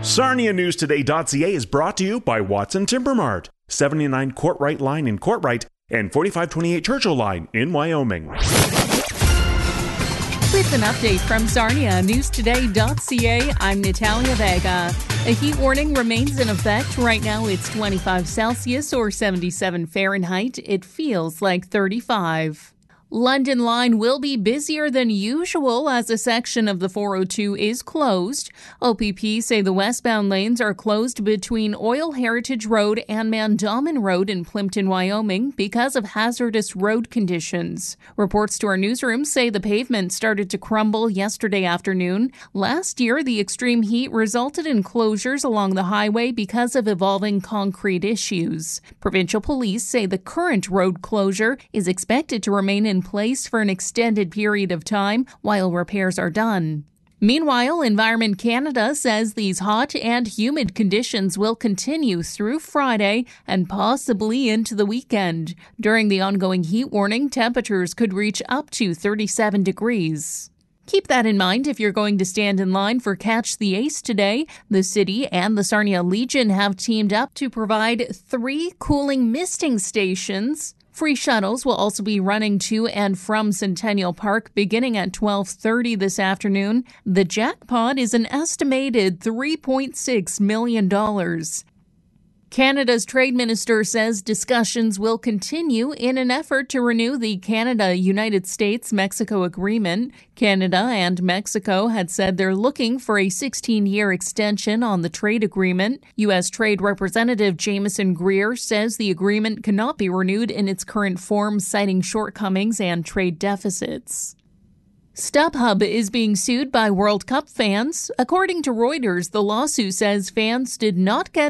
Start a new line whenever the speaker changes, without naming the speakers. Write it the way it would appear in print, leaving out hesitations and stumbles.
SarniaNewsToday.ca is brought to you by Watson Timber Mart, 79 Courtright Line in Courtright and 4528 Churchill Line in Wyoming.
With an update from SarniaNewsToday.ca, I'm Natalia Vega. A heat warning remains in effect. Right now it's 25 Celsius or 77 Fahrenheit. It feels like 35. London Line will be busier than usual as a section of the 402 is closed. OPP say the westbound lanes are closed between Oil Heritage Road and Mandamin Road in Plimpton, Wyoming because of hazardous road conditions. Reports to our newsroom say the pavement started to crumble yesterday afternoon. Last year, the extreme heat resulted in closures along the highway because of evolving concrete issues. Provincial police say the current road closure is expected to remain in place for an extended period of time while repairs are done. Meanwhile, Environment Canada says these hot and humid conditions will continue through Friday and possibly into the weekend. During the ongoing heat warning, temperatures could reach up to 37 degrees. Keep that in mind if you're going to stand in line for Catch the Ace today. The city and the Sarnia Legion have teamed up to provide 3 cooling misting stations. Free shuttles will also be running to and from Centennial Park beginning at 12:30 this afternoon. The jackpot is an estimated $3.6 million. Canada's trade minister says discussions will continue in an effort to renew the Canada-United States-Mexico agreement. Canada and Mexico had said they're looking for a 16-year extension on the trade agreement. U.S. Trade Representative Jameson Greer says the agreement cannot be renewed in its current form, citing shortcomings and trade deficits. StubHub is being sued by World Cup fans. According to Reuters, the lawsuit says fans did not get